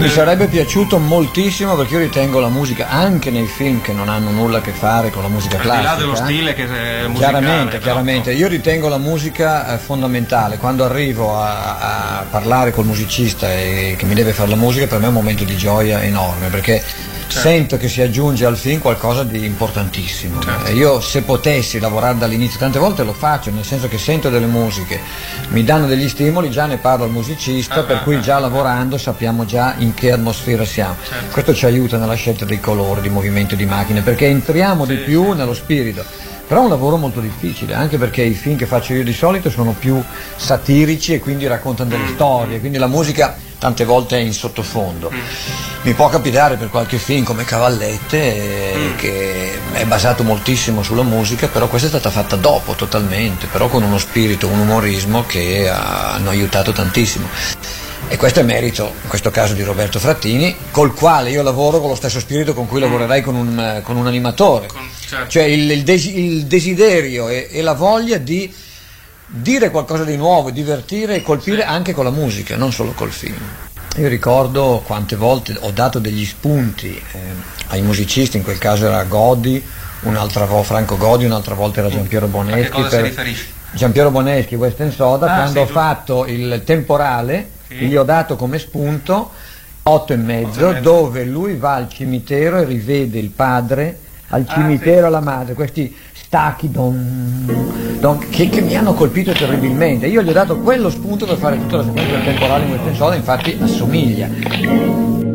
Mi sarebbe piaciuto moltissimo, perché io ritengo la musica, anche nei film che non hanno nulla a che fare con la musica classica, al di là dello stile che è musicale, chiaramente, io ritengo la musica fondamentale. Quando arrivo a parlare col musicista e che mi deve fare la musica, per me è un momento di gioia enorme, perché sento che si aggiunge al film qualcosa di importantissimo. Io, se potessi lavorare dall'inizio, tante volte lo faccio, nel senso che sento delle musiche, mi danno degli stimoli, già ne parlo al musicista, per cui già lavorando sappiamo già in che atmosfera siamo. Questo ci aiuta nella scelta dei colori, di movimento di macchine, perché entriamo di più nello spirito. Però è un lavoro molto difficile, anche perché i film che faccio io di solito sono più satirici e quindi raccontano delle storie, quindi la musica tante volte è in sottofondo. Mi può capitare per qualche film come Cavallette, che è basato moltissimo sulla musica, però questa è stata fatta dopo totalmente, però con uno spirito, un umorismo che hanno aiutato tantissimo. E questo è merito, in questo caso, di Roberto Frattini, col quale io lavoro con lo stesso spirito con cui lavorerei con un animatore. Cioè il desiderio e la voglia di dire qualcosa di nuovo, divertire e colpire anche con la musica, non solo col film. Io ricordo quante volte ho dato degli spunti ai musicisti, in quel caso era Godi, un'altra volta Franco Godi, un'altra volta era Giampiero Boneschi. A che cosa si riferisce? Giampiero Boneschi, Western Soda, quando ho fatto il Temporale, gli ho dato come spunto 8,5, dove lui va al cimitero e rivede il padre al cimitero, la madre, questi stacchi che mi hanno colpito terribilmente. Io gli ho dato quello spunto per fare tutta la sequenza del Temporale in Western Soda, infatti assomiglia.